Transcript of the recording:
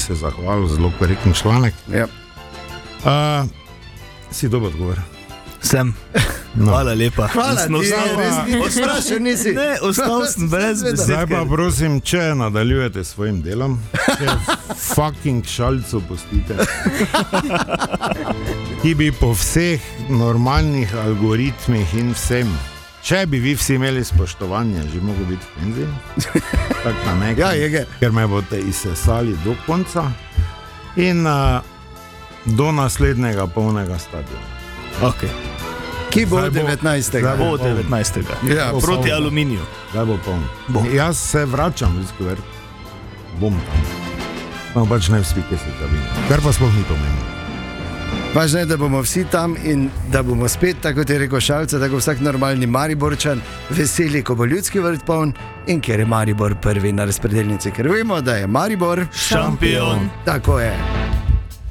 se zahvalil, zelo korekten članek. Ja. Si dober odgovor. Sem. No. Hvala lepa. Hvala ti, odstrašen nisi. Ne, ostal sem brez besed. Zdaj pa prosim, če nadaljujete s svojim delom, če fucking Šalcu pustite, ki bi po vseh normalnih algoritmih in vsem, če bi vi vsi imeli spoštovanje, že mogo biti v penziji, tak na nekaj, Ja, ker me boste izsesali do konca in do naslednjega polnega stadiona. Okay. Ki bo Zdaj bo- 19. zdaj Bo 19. Ja, Proti aluminiju. Zdaj bo poln. Bo. Jaz se vračam, ker bom tam. No, pač ne vsi, ki se zavinijo. Kar pa sploh ni pomembno. Važno je, da bomo vsi tam in da bomo spet, tako kot je rekel Šalca, tako vsak normalni Mariborčan veseli, ko bo Ljudski vrt poln in ker je Maribor prvi na razpredelnici, ker vemo, da je Maribor Šampion. Tako je.